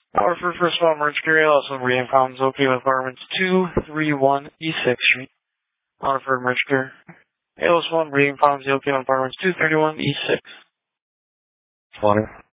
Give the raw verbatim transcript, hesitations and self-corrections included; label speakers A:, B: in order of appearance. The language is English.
A: Our for first spot emergency area, also Marine Palms, located apartments two thirty-one East sixth Street. Our for emergency care. A L S one, Marine Palms, located apartments two thirty-one East sixth.
B: Water.